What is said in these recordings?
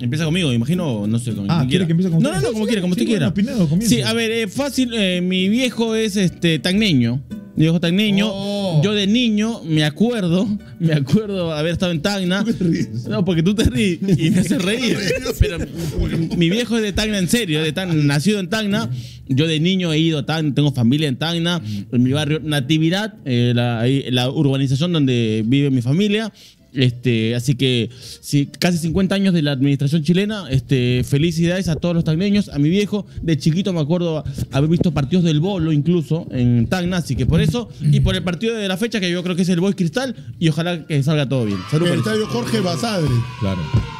Empieza conmigo, me imagino, no sé, con quien ¿quiere quiera. que empiece con usted? No, como quiera, como usted quiera. Bueno, Pinedo, comience. Sí, a ver, fácil. Mi viejo es tacneño. Mi viejo tacneño. Oh. Yo de niño me acuerdo haber estado en Tacna. ¿Por qué te ríes? No, porque tú te ríes y me haces reír. Pero mi viejo es de Tacna, en serio, nacido en Tacna. Yo de niño he ido a Tacna, tengo familia en Tacna, en mi barrio Natividad, la urbanización donde vive mi familia. Así que sí, casi 50 años de la administración chilena. Felicidades a todos los tacneños, a mi viejo. De chiquito me acuerdo haber visto partidos del Bolo incluso en Tacna, así que por eso y por el partido de la fecha que yo creo que es el Boys Cristal, y ojalá que salga todo bien. Salud El por eso. estadio Jorge Basadre. Claro.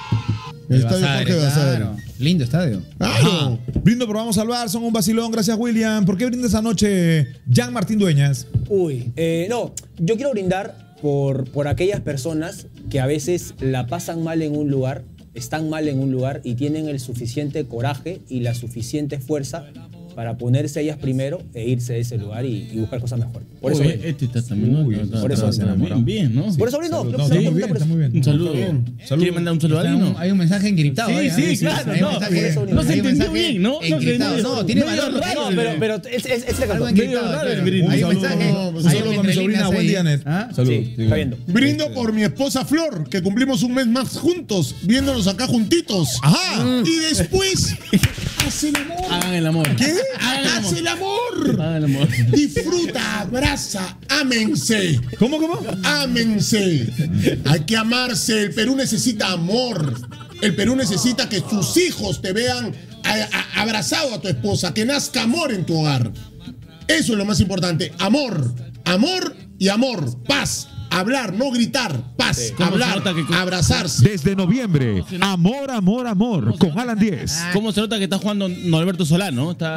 El estadio Jorge Basadre. Claro. Lindo estadio. Claro. Brindo, pero vamos al bar, son un vacilón. Gracias, William. ¿Por qué brindas anoche Jean Martín Dueñas? Uy, no, yo quiero brindar por aquellas personas que a veces la pasan mal en un lugar, están mal en un lugar y tienen el suficiente coraje y la suficiente fuerza para ponerse ellas primero e irse de ese lugar y buscar cosas mejores. Por eso, Está también, ¿no? por eso está bien, ¿no? por eso brindo. No, está muy bien, está muy bien. Un saludo. Salud. ¿Quiere mandar un saludo a alguien? ¿No? Hay un mensaje encriptado. Sí, ahí, sí, ¿eh? claro, Hay un no. mensaje- No se hay un entendió mensaje bien, ¿no? encriptado. No, tiene medio valor. raro. No, pero es Algo algo encriptado. raro el claro. brindis. Hay un Un mensaje. saludo, hay saludo un con mi entre sobrina, líneas buen ahí. día, Net. ¿Ah? Salud. Sí, está viendo. Brindo por mi esposa Flor, que cumplimos un mes más juntos, viéndonos acá juntitos. Ajá. Y después, hace el amor. Hagan el amor. ¿Qué? Hagan Hace el el amor. Hagan el amor. Disfruta, abraza, ámense. ¿Cómo? Ámense. Hay que amarse. El Perú necesita amor. El Perú necesita que tus hijos te vean abrazado a tu esposa, que nazca amor en tu hogar. Eso es lo más importante. Amor, amor y amor. Paz. Hablar, no gritar. Paz. ¿Cómo se Hablar, nota que- abrazarse. Desde noviembre, Amor, Amor, Amor, con Alan 10. ¿Cómo se nota que está jugando Norberto Solano? Está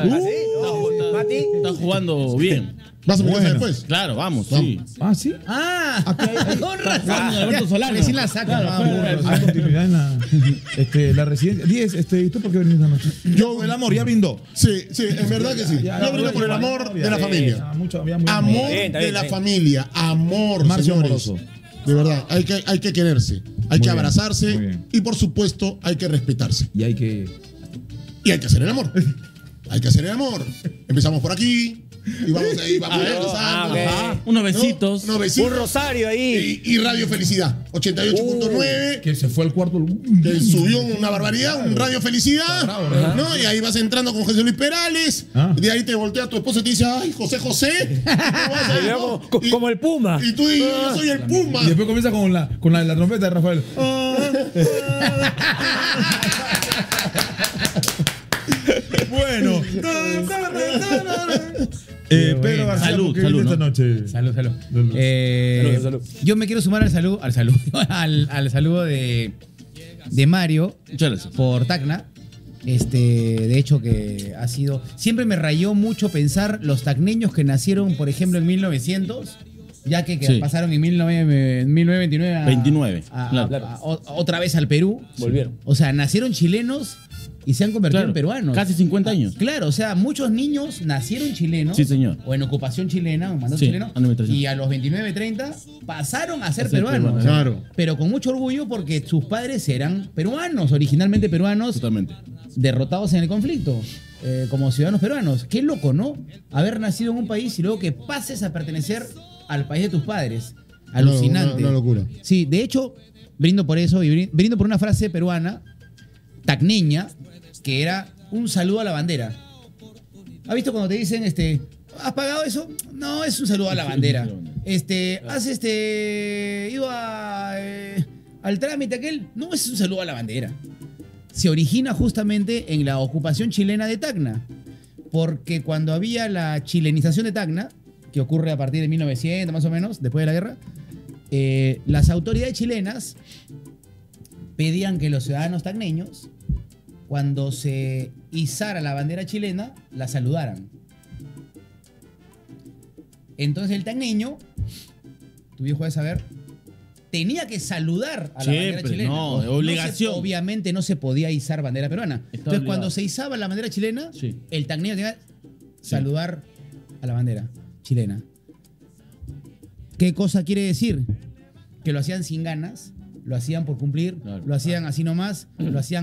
jugando bien. ¿Vas a mi casa Bueno. después? Claro, vamos, Vamos. sí. Ah, sí. Con razón. jugando Alberto Solano. Recién la saca. Hay continuidad en la residencia. 10, ¿y tú por qué viniste anoche? Yo, el amor, ya brindó. Sí, en verdad que sí. Yo brindo por el amor de la familia. Amor Bien, está de bien, la está bien. familia. Amor, Marcio señores. Amoroso. De verdad, hay que quererse. Hay que bien, abrazarse. muy bien. Y por supuesto, hay que respetarse. Y hay que. Y hay que hacer el amor. Hay que hacer el amor. Empezamos por aquí. Y vamos ahí, vamos empezando. ok. Ah, unos besitos. Unos besitos. Un rosario ahí. Y Radio Felicidad. 88.9. Que se fue al cuarto. Que subió una barbaridad, un Radio Felicidad, bravo, ¿verdad? ¿no? Y ahí vas entrando con José Luis Perales, Ah. de ahí te voltea tu esposa y te dice, ay, José José. ¿Cómo vas a ir, no? Y- Como el Puma. Y tú dices, yo soy el Puma. Y después comienza con la trompeta de Rafael. Bueno. Pedro García, Salud, ¿qué salud, vino esta ¿no? noche? Salud. Salud. Yo me quiero sumar al saludo, al saludo de Mario Muchas gracias. por Tacna. De hecho que ha sido... Siempre me rayó mucho pensar los tacneños que nacieron, por ejemplo, en 1900, ya que Sí. pasaron en 1929 a, 29, a- claro. otra vez al Perú. Volvieron. O sea, nacieron chilenos y se han convertido Claro, en peruanos. casi 50 años. Claro, o sea, muchos niños nacieron chilenos. Sí, señor. O en ocupación chilena, o mandato Sí, chileno. administración. Y a los 29, 30 pasaron a ser A ser peruanos. peruanos, claro. Pero con mucho orgullo porque sus padres eran peruanos, originalmente peruanos, Totalmente. derrotados en el conflicto, como ciudadanos peruanos. Qué loco, ¿no? Haber nacido en un país y luego que pases a pertenecer al país de tus padres. Alucinante. Una locura. Sí, de hecho, brindo por eso y brindo por una frase peruana, tacneña, que era un saludo a la bandera. ¿Has visto cuando te dicen, ¿has pagado eso? No, es un saludo a la bandera. ¿Has ido al trámite aquel? No, es un saludo a la bandera. Se origina justamente en la ocupación chilena de Tacna. Porque cuando había la chilenización de Tacna, que ocurre a partir de 1900 más o menos, después de la guerra, las autoridades chilenas pedían que los ciudadanos tacneños, cuando se izara la bandera chilena, la saludaran. Entonces el tacneño, tu viejo debe saber, tenía que saludar a la bandera Siempre, chilena. no, es obligación. Obviamente no se podía izar bandera peruana. Entonces obligado. cuando se izaba la bandera chilena, Sí. el tacneño tenía que saludar a la bandera chilena. ¿Qué cosa quiere decir? Que lo hacían sin ganas, lo hacían por cumplir, Claro. lo hacían así nomás, lo hacían